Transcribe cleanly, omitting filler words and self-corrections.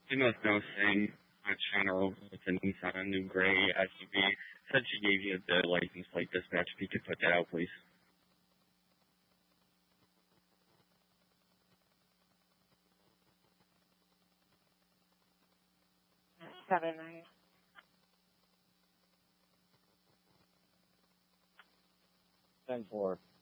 You must know Singh, a general with a Nissan New Gray SUV, said she gave you the license plate dispatch. If you could put that out, please. 79. 10-4.